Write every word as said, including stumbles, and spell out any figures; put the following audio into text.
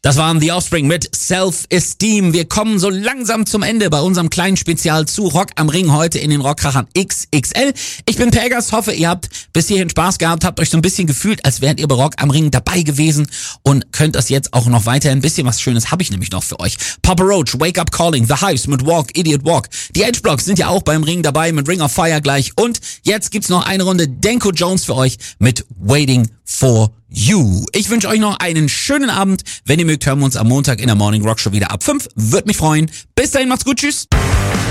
Das waren The Offspring mit Self-Esteem. Wir kommen so langsam zum Ende bei unserem kleinen Spezial zu Rock am Ring heute in den Rockkrachern X X L. Ich bin Pegas, hoffe, ihr habt bis hierhin Spaß gehabt, habt euch so ein bisschen gefühlt, als wärt ihr bei Rock am Ring dabei gewesen und könnt das jetzt auch noch weiterhin. Ein bisschen was Schönes habe ich nämlich noch für euch. Papa Roach, Wake Up Calling, The Hives mit Walk, Idiot Walk. Die H-Blocks sind ja auch beim Ring dabei mit Ring of Fire gleich. Und jetzt gibt's noch eine Runde Denko Jones für euch mit Waiting for You. Ich wünsche euch noch einen schönen Abend. Wenn ihr mögt, hören wir uns am Montag in der Morning Rock Show wieder ab fünf. Würde mich freuen. Bis dahin, macht's gut. Tschüss.